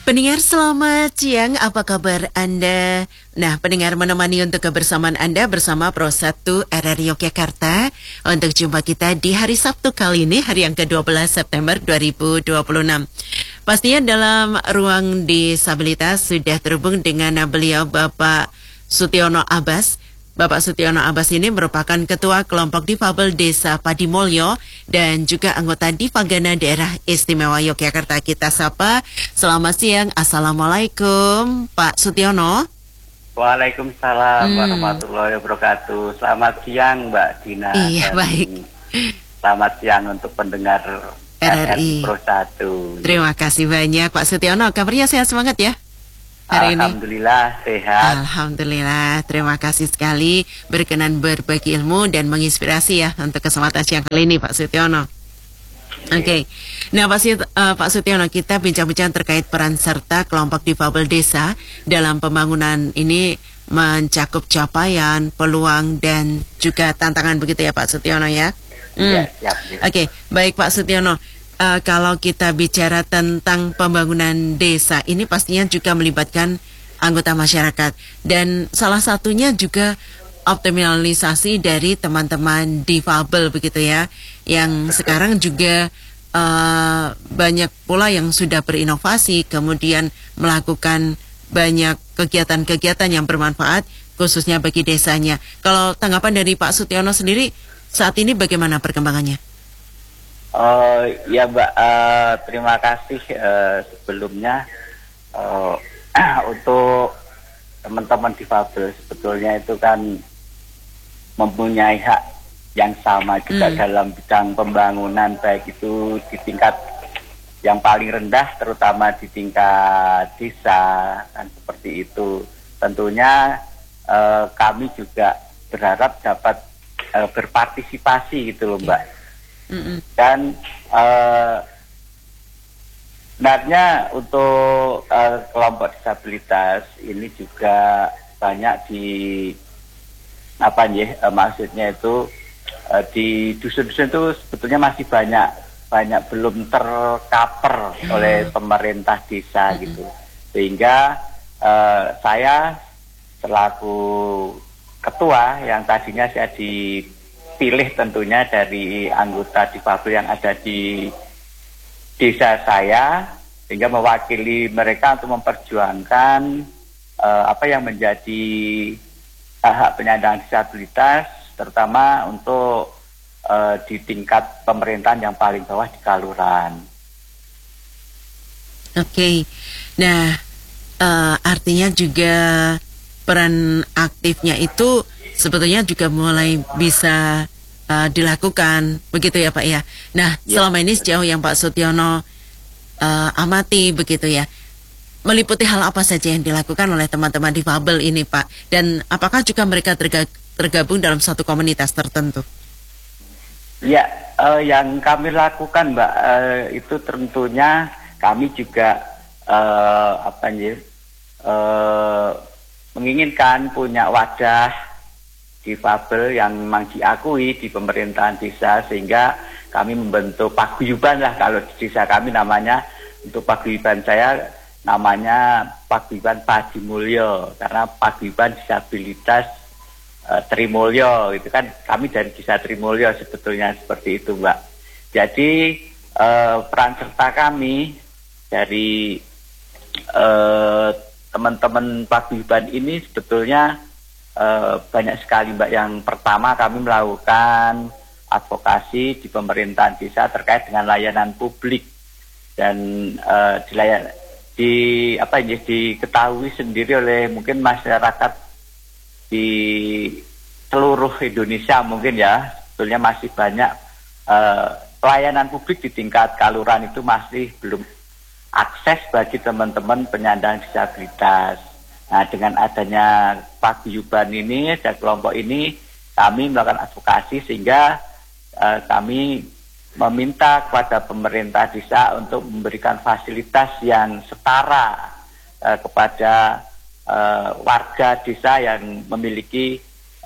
Pendengar selamat siang, apa kabar Anda? Nah, pendengar menemani untuk kebersamaan Anda bersama Pro 1 RRI Yogyakarta untuk jumpa kita di hari Sabtu kali ini, hari yang ke-12 September 2026. Pastinya dalam ruang disabilitas sudah terhubung dengan beliau Bapak Sutiono Abbas. Bapak Sutiono Abbas ini merupakan Ketua Kelompok Difabel Desa Padimulyo dan juga anggota Difagana Daerah Istimewa Yogyakarta. Kita sapa, selamat siang, Assalamualaikum Pak Sutiono. Waalaikumsalam warahmatullahi wabarakatuh. Selamat siang Mbak Dina. Iya, baik. Selamat siang untuk pendengar RRI Pro 1. Terima kasih banyak Pak Sutiono, kabarnya sehat semangat ya hari ini? Alhamdulillah sehat. Alhamdulillah, terima kasih sekali berkenan berbagi ilmu dan menginspirasi ya untuk kesempatan siang kali ini Pak Sutiono. Oke. Nah Pak Sutiono, kita bincang-bincang terkait peran serta kelompok difabel desa dalam pembangunan ini mencakup capaian, peluang dan juga tantangan begitu ya Pak Sutiono ya? Iya, siap. Oke, baik Pak Sutiono. Kalau kita bicara tentang pembangunan desa, ini pastinya juga melibatkan anggota masyarakat. Dan salah satunya juga optimalisasi dari teman-teman difabel begitu ya. Yang sekarang juga banyak pula yang sudah berinovasi, kemudian melakukan banyak kegiatan-kegiatan yang bermanfaat, khususnya bagi desanya. Kalau tanggapan dari Pak Sutiono sendiri, saat ini bagaimana perkembangannya? Ya Mbak, terima kasih sebelumnya untuk teman-teman difabel. Sebetulnya itu kan mempunyai hak yang sama juga dalam bidang pembangunan, baik itu di tingkat yang paling rendah, terutama di tingkat desa, kan seperti itu. Tentunya kami juga berharap dapat berpartisipasi gitu loh Mbak. Dan sebenarnya untuk kelompok disabilitas ini juga banyak maksudnya itu di dusun-dusun itu sebetulnya masih banyak belum tercover oleh pemerintah desa gitu, sehingga saya selaku ketua yang tadinya saya dipilih tentunya dari anggota difabel yang ada di desa saya, sehingga mewakili mereka untuk memperjuangkan apa yang menjadi hak penyandang disabilitas, terutama untuk di tingkat pemerintahan yang paling bawah di Kalurahan. Oke. Nah, artinya juga peran aktifnya itu sebetulnya juga mulai bisa dilakukan, begitu ya Pak ya. Nah, selama ini sejauh yang Pak Sutiono amati begitu ya, meliputi hal apa saja yang dilakukan oleh teman-teman difabel ini Pak? Dan apakah juga mereka tergabung dalam satu komunitas tertentu? Ya, yang kami lakukan Mbak, itu tentunya kami juga menginginkan punya wadah difabel yang memang diakui di pemerintahan desa, sehingga kami membentuk paguyuban lah, kalau di desa kami namanya, untuk paguyuban saya namanya Paguyuban Padimulyo, karena paguyuban disabilitas Trimulyo, itu kan kami dari desa Trimulyo sebetulnya, seperti itu Mbak. Jadi peran serta kami dari teman-teman paguyuban ini sebetulnya banyak sekali Mbak. Yang pertama, kami melakukan advokasi di pemerintahan desa terkait dengan layanan publik, dan diketahui sendiri oleh mungkin masyarakat di seluruh Indonesia mungkin ya, sebetulnya masih banyak pelayanan publik di tingkat Kalurahan itu masih belum akses bagi teman-teman penyandang disabilitas. Nah, dengan adanya paguyuban ini dan kelompok ini, kami melakukan advokasi, sehingga kami meminta kepada pemerintah desa untuk memberikan fasilitas yang setara kepada warga desa yang memiliki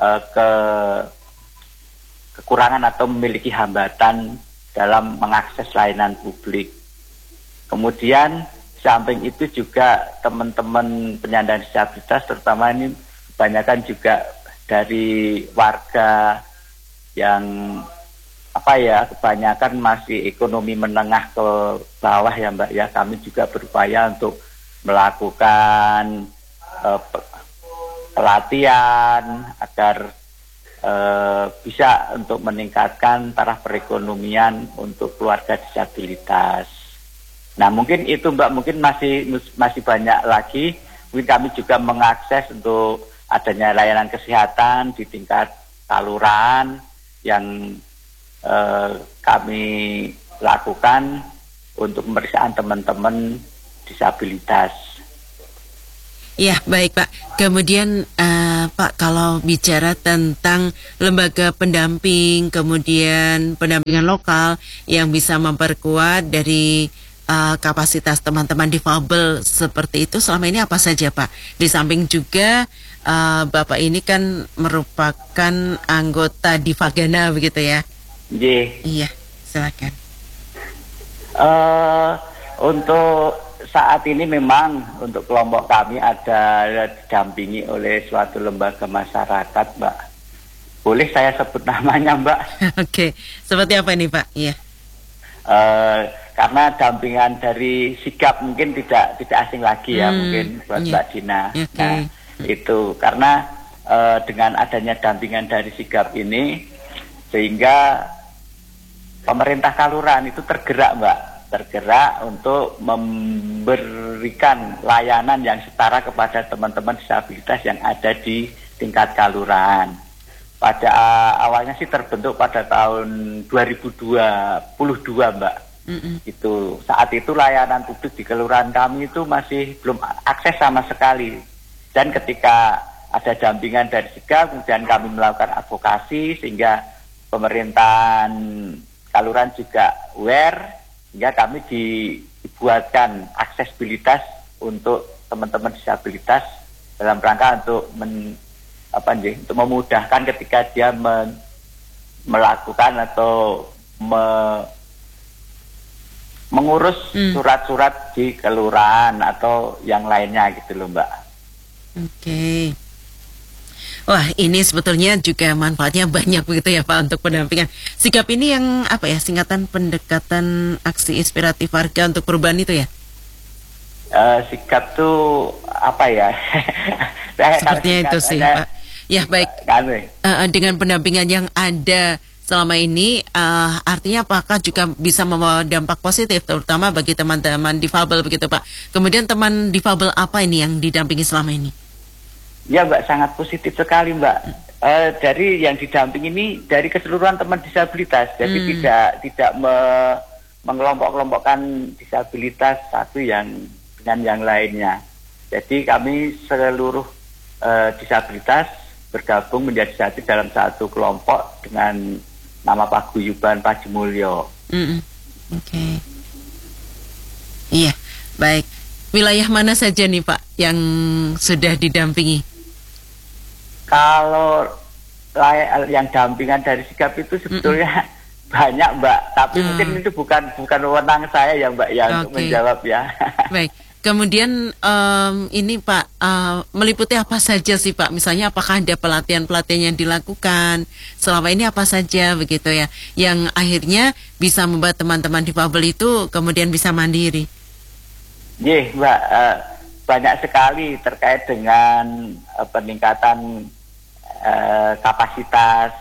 kekurangan atau memiliki hambatan dalam mengakses layanan publik. Kemudian samping itu juga teman-teman penyandang disabilitas, terutama ini kebanyakan juga dari warga yang kebanyakan masih ekonomi menengah ke bawah ya Mbak ya. Kami juga berupaya untuk melakukan pelatihan agar bisa untuk meningkatkan taraf perekonomian untuk keluarga disabilitas. Nah mungkin itu Mbak, mungkin masih banyak lagi. Mungkin kami juga mengakses untuk adanya layanan kesehatan di tingkat kelurahan yang kami lakukan untuk pemeriksaan teman-teman disabilitas. Ya, baik Pak. Kemudian Pak, kalau bicara tentang lembaga pendamping, kemudian pendampingan lokal yang bisa memperkuat dari kapasitas teman-teman difabel seperti itu, selama ini apa saja Pak? Di samping juga Bapak ini kan merupakan anggota Divagana begitu ya? Iya, silakan. Untuk saat ini memang untuk kelompok kami ada didampingi oleh suatu lembaga masyarakat, Mbak. Boleh saya sebut namanya, Mbak? Oke, seperti apa ini, Pak? Iya. Karena dampingan dari Sigap mungkin tidak asing lagi ya, mungkin buat Mbak Dina. Okay. Nah, itu karena dengan adanya dampingan dari Sigap ini, sehingga pemerintah kelurahan itu tergerak, Mbak. Tergerak untuk memberikan layanan yang setara kepada teman-teman disabilitas yang ada di tingkat kelurahan. Pada awalnya sih terbentuk pada tahun 2022, Mbak. Itu saat itu layanan publik di kelurahan kami itu masih belum akses sama sekali. Dan ketika ada dampingan dari Sigap, kemudian kami melakukan advokasi sehingga pemerintahan kelurahan juga aware, sehingga kami dibuatkan aksesibilitas untuk teman-teman disabilitas dalam rangka untuk untuk memudahkan ketika dia melakukan atau mengurus surat-surat di kelurahan atau yang lainnya gitu loh Mbak. Oke. Wah, ini sebetulnya juga manfaatnya banyak begitu ya Pak untuk pendampingan. Sigap ini yang apa ya, singkatan pendekatan aksi inspiratif warga untuk perubahan itu ya? Sigap tuh apa ya? Sepertinya itu sih Pak. Ya baik. Dengan pendampingan yang ada selama ini, artinya apakah juga bisa membawa dampak positif, terutama bagi teman-teman difabel begitu Pak? Kemudian teman difabel apa ini yang didampingi selama ini? Ya Mbak, sangat positif sekali Mbak. Dari yang didamping ini dari keseluruhan teman disabilitas, jadi tidak mengelompok-kelompokkan disabilitas satu yang dengan yang lainnya. Jadi kami seluruh disabilitas bergabung menjadi satu dalam satu kelompok dengan nama Paguyuban Pajimulyo. Oke. Iya, baik. Wilayah mana saja nih Pak yang sudah didampingi? Kalau yang dampingan dari Sigap itu sebetulnya banyak Mbak, tapi mungkin itu bukan wewenang saya ya Mbak ya untuk menjawab ya. Baik. Kemudian ini Pak meliputi apa saja sih Pak? Misalnya apakah ada pelatihan-pelatihan yang dilakukan selama ini apa saja begitu ya, yang akhirnya bisa membuat teman-teman difabel itu kemudian bisa mandiri? Iya Mbak, banyak sekali terkait dengan peningkatan kapasitas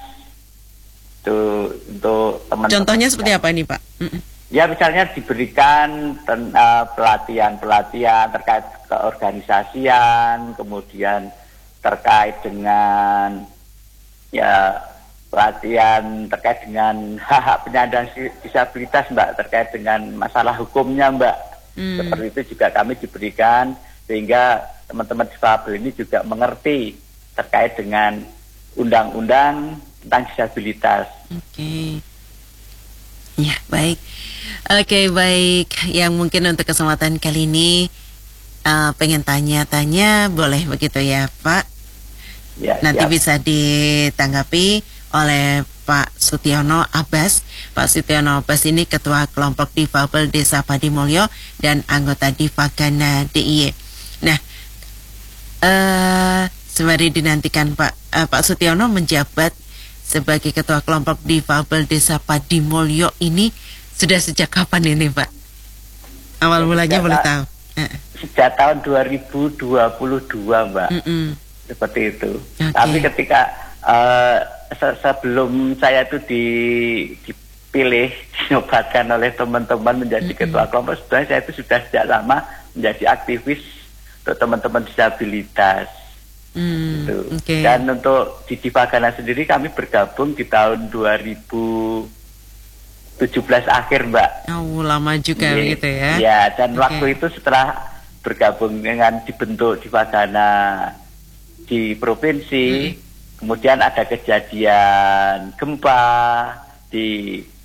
untuk teman-teman. Contohnya seperti apa ini Pak? Ya misalnya diberikan pelatihan terkait keorganisasian, kemudian terkait dengan ya pelatihan terkait dengan hak-hak penyandang disabilitas Mbak, terkait dengan masalah hukumnya Mbak. Seperti itu juga kami diberikan sehingga teman-teman difabel ini juga mengerti terkait dengan undang-undang tentang disabilitas. Oke. Ya, baik. Oke, baik. Yang mungkin untuk kesempatan kali ini pengen tanya-tanya, boleh begitu ya, Pak? Ya, nanti siap. bisa ditanggapi oleh Pak Sutiono Abbas. Pak Sutiono Abbas ini Ketua Kelompok Difabel Desa Padimulyo dan anggota Divagana DIY. Nah, sembari dinantikan Pak Sutiono menjabat sebagai Ketua Kelompok Difabel Desa Padimulyo ini sudah sejak kapan ini, Pak? Awal mulanya boleh tahu? Sejak tahun 2022, Mbak. Seperti itu. Okay. Tapi ketika sebelum saya itu dipilih, dinobatkan oleh teman-teman menjadi ketua kelompok, sebenarnya saya itu sudah sejak lama menjadi aktivis untuk teman-teman disabilitas. Okay. Dan untuk di Divagana sendiri kami bergabung di tahun 2017 akhir, Mbak. Oh, lama juga begitu ya? Ya, dan waktu itu setelah bergabung dengan dibentuk Divagana di provinsi, kemudian ada kejadian gempa di